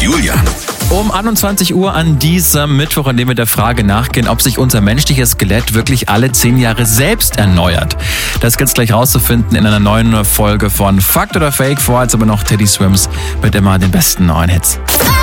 Julian. Um 21 Uhr an diesem Mittwoch, an dem wir der Frage nachgehen, ob sich unser menschliches Skelett wirklich alle 10 Jahre selbst erneuert. Das gibt's gleich rauszufinden in einer neuen Folge von Fakt oder Fake. Vorher jetzt aber noch Teddy Swims mit immer den besten neuen Hits.